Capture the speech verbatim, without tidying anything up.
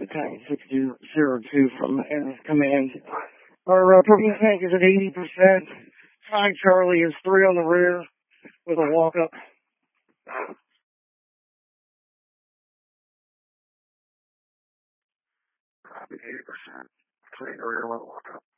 the tank six zero two from Air Command. Our uh, propane tank is at eighty percent. Hi, Charlie is three on the rear with a walk-up. eighty percent. Three rear with a walk-up.